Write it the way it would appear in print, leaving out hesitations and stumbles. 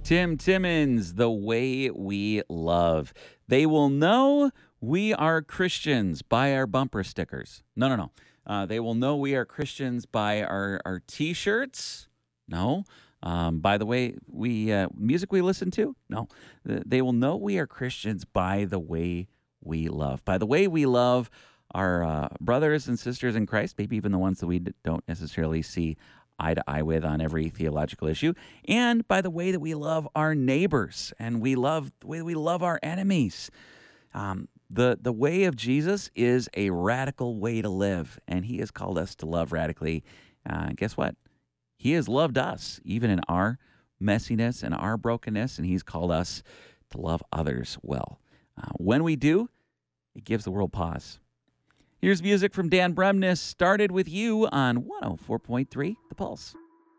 Tim Timmons, The Way We Love. They will know we are Christians by our bumper stickers. No, no, no. They will know we are Christians by our T-shirts. No. By the way, we music we listen to. No. They will know we are Christians by the way we love. By the way we love our brothers and sisters in Christ, maybe even the ones that we don't necessarily see eye to eye with on every theological issue, and by the way that we love our neighbors and we love the way that we love our enemies. The way of Jesus is a radical way to live, and he has called us to love radically. Guess what? He has loved us, even in our messiness and our brokenness, and he's called us to love others well. When we do, it gives the world pause. Here's music from Dan Bremnes, Started With You on 104.3 The Pulse.